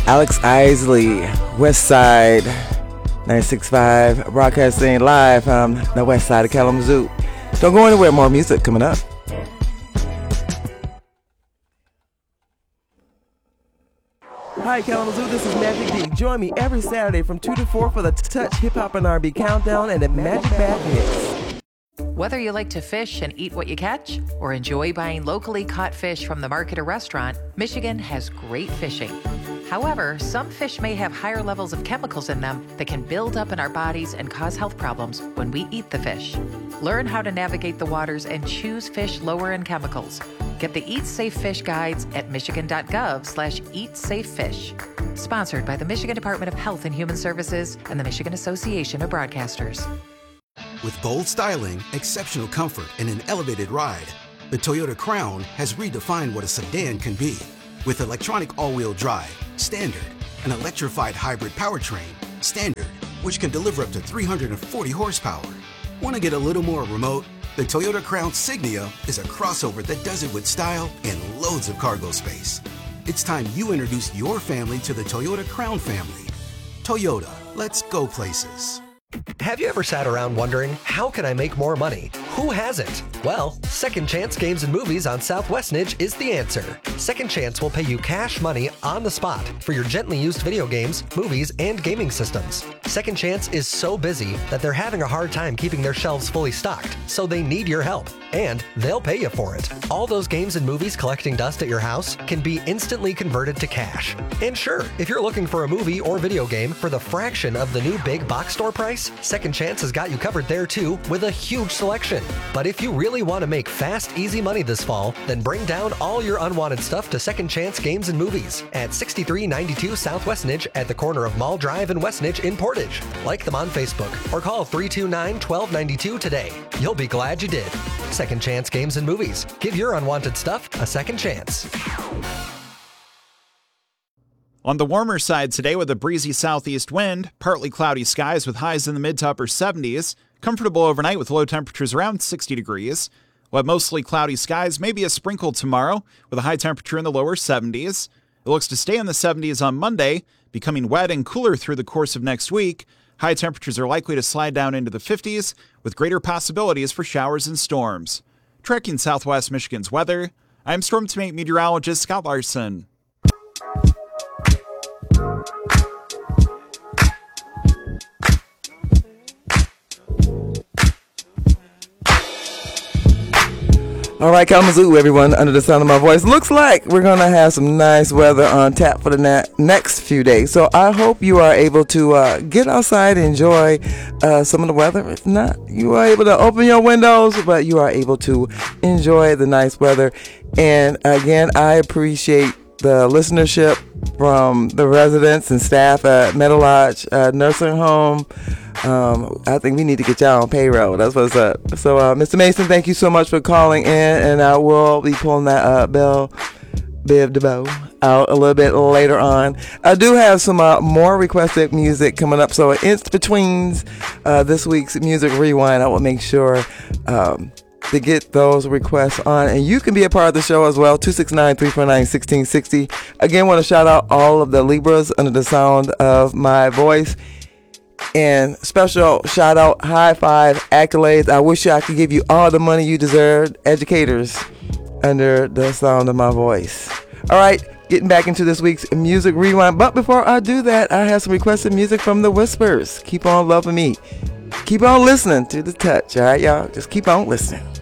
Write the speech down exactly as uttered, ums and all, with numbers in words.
Alex Isley, West Side ninety-six point five, broadcasting live from the west side of Kalamazoo. Don't go anywhere, more music coming up. Hi Kalamazoo, this is Magic D. Join me every Saturday from two to four for the Touch Hip Hop and R and B Countdown and the Magic Bag Mix. Whether you like to fish and eat what you catch, or enjoy buying locally caught fish from the market or restaurant, Michigan has great fishing. However, some fish may have higher levels of chemicals in them that can build up in our bodies and cause health problems when we eat the fish. Learn how to navigate the waters and choose fish lower in chemicals. Get the Eat Safe Fish guides at michigan.gov slash eat safe fish. Sponsored by the Michigan Department of Health and Human Services and the Michigan Association of Broadcasters. With bold styling, exceptional comfort, and an elevated ride, the Toyota Crown has redefined what a sedan can be. With electronic all-wheel drive, standard, an electrified hybrid powertrain, standard, which can deliver up to three hundred forty horsepower. Want to get a little more remote? The Toyota Crown Signia is a crossover that does it with style and loads of cargo space. It's time you introduced your family to the Toyota Crown family. Toyota, let's go places. Have you ever sat around wondering, how can I make more money? Who hasn't? Well, Second Chance Games and Movies on South Westnedge is the answer. Second Chance will pay you cash money on the spot for your gently used video games, movies, and gaming systems. Second Chance is so busy that they're having a hard time keeping their shelves fully stocked, so they need your help. And they'll pay you for it. All those games and movies collecting dust at your house can be instantly converted to cash. And sure, if you're looking for a movie or video game for the fraction of the new big box store price, Second Chance has got you covered there too with a huge selection. But if you really want to make fast, easy money this fall, then bring down all your unwanted stuff to Second Chance Games and Movies at sixty-three ninety-two South Westnedge at the corner of Mall Drive and Westnedge in Portage. Like them on Facebook or call three two nine, one two nine two today. You'll be glad you did. Second Chance Games and Movies. Give your unwanted stuff a second chance. On the warmer side today with a breezy southeast wind, partly cloudy skies with highs in the mid to upper seventies, comfortable overnight with low temperatures around sixty degrees. We'll have mostly cloudy skies, maybe a sprinkle tomorrow with a high temperature in the lower seventies. It looks to stay in the seventies on Monday, becoming wet and cooler through the course of next week. High temperatures are likely to slide down into the fifties with greater possibilities for showers and storms. Tracking Southwest Michigan's weather, I'm Storm Team meteorologist Scott Larson. All right, Kalamazoo, everyone, under the sound of my voice. Looks like we're going to have some nice weather on tap for the na- next few days. So I hope you are able to uh, get outside and enjoy uh, some of the weather. If not, you are able to open your windows, but you are able to enjoy the nice weather. And again, I appreciate the listenership from the residents and staff at Meadow Lodge uh, Nursing Home. Um, I think we need to get y'all on payroll. That's what's up. So, uh, Mister Mason, thank you so much for calling in, and I will be pulling that uh, Bell Biv DeVoe out a little bit later on. I do have some uh, more requested music coming up, so in betweens uh, this week's Music Rewind, I will make sure um, to get those requests on, and you can be a part of the show as well. Two six nine, three four nine, one six six zero. Again, want to shout out all of the Libras under the sound of my voice. And special shout out, high five, accolades. I wish I could give you all the money you deserved. Educators under the sound of my voice. All right, getting back into this week's Music Rewind. But before I do that, I have some requested music from the Whispers. Keep on loving me. Keep on listening to The Touch. All right, y'all. Just keep on listening.